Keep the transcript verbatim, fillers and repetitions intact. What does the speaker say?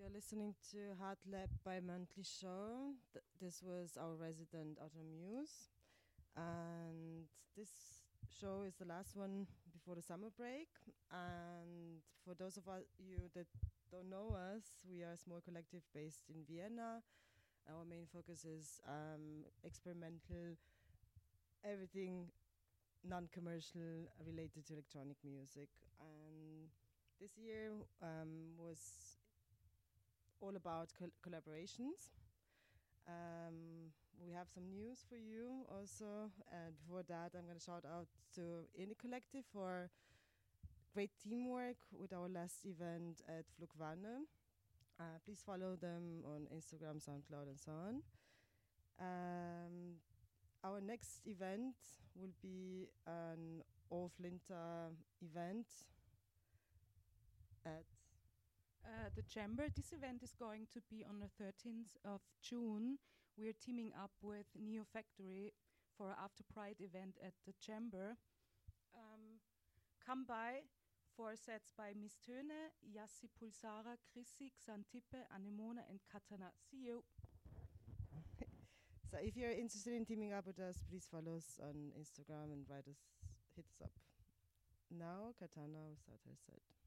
You're listening to Hard Lab by Monthly Show. Th- this was our resident Autumn Muse. And this show is the last one before the summer break. And for those of us, you that don't know us, we are a small collective based in Vienna. Our main focus is um, experimental, everything non-commercial related to electronic music. And this year um, was all about col- collaborations. Um, we have some news for you also. And before that, I'm going to shout out to Indie Collective for great teamwork with our last event at Flugwanne. Uh, please follow them on Instagram, SoundCloud, and so on. Um, our next event will be an All-Flinter event at Uh, the Chamber. This event is going to be on the thirteenth of June. We're teaming up with Neo Factory for our After Pride event at the Chamber. Um, come by for sets by Miss Töne, Yassi Pulsara, Chrissy, Xantippe, Anemona, and Katana. See you. So if you're interested in teaming up with us, please follow us on Instagram and write us, hit us up. Now, Katana will start her set.